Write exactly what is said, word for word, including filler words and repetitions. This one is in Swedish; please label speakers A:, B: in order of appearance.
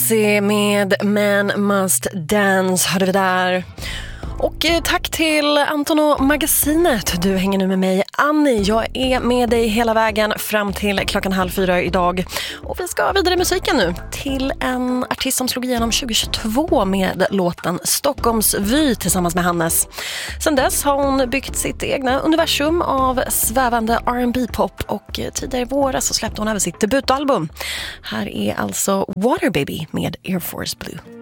A: Halsey med Men Must Dance hörde vi där. Och eh, tack till Anton och Magasinet. Du hänger nu med mig, Annie. Jag är med dig hela vägen fram till klockan halv fyra idag. Och vi ska vidare i musiken nu till en artist som slog igenom tjugohundratjugotvå med låten Stockholmsvy tillsammans med Hannes. Sen dess har hon byggt sitt egna universum av svävande R and B-pop och tidigare i våras så släppte hon även sitt debutalbum. Här är alltså Water Baby med Air Force Blue.